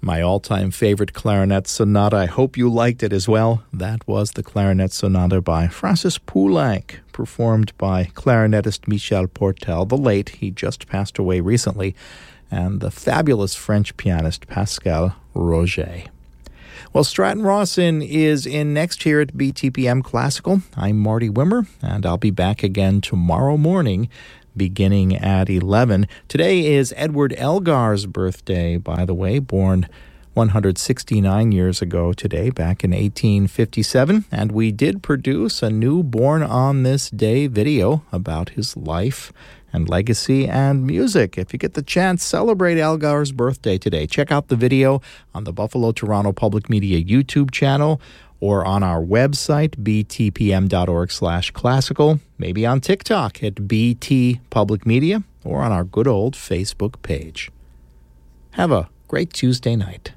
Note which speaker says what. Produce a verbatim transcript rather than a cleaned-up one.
Speaker 1: My all-time favorite clarinet sonata. I hope you liked it as well. That was the Clarinet Sonata by Francis Poulenc, performed by clarinetist Michel Portel, the late. He just passed away recently, and the fabulous French pianist Pascal Roger. Well, Stratton Rawson is in next here at B T P M Classical. I'm Marty Wimmer, and I'll be back again tomorrow morning beginning at eleven. Today is Edward Elgar's birthday, by the way, born one hundred sixty-nine years ago today, back in eighteen fifty-seven. And we did produce a new Born on This Day video about his life and legacy and music. If you get the chance, celebrate Elgar's birthday today. Check out the video on the Buffalo Toronto Public Media YouTube channel, or on our website, b t p m dot org slash classical, maybe on TikTok at B T Public Media, or on our good old Facebook page. Have a great Tuesday night.